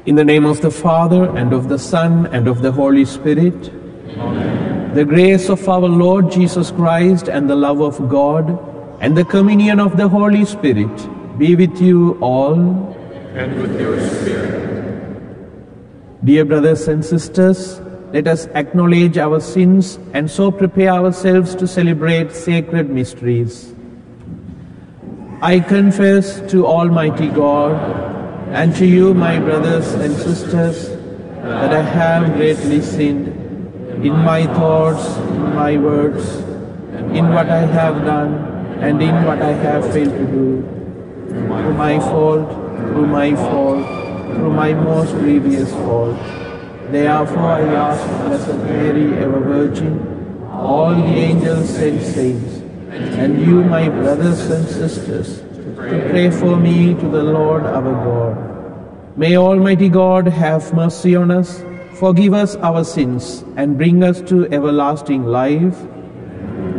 In the name of the Father, and of the Son, and of the Holy Spirit. Amen. The grace of our Lord Jesus Christ, and the love of God, and the communion of the Holy Spirit be with you all. And with your spirit. Dear brothers and sisters, let us acknowledge our sins and so prepare ourselves to celebrate sacred mysteries. I confess to Almighty God and to you, my brothers and sisters, that I have greatly sinned in my thoughts, in my words, in what I have done, and in what I have failed to do. Through my fault, through my most grievous fault. Therefore I ask Blessed Mary, ever Virgin, all the angels and saints, and you, my brothers and sisters, to pray for me to the Lord our God. May Almighty God have mercy on us, forgive us our sins, and bring us to everlasting life.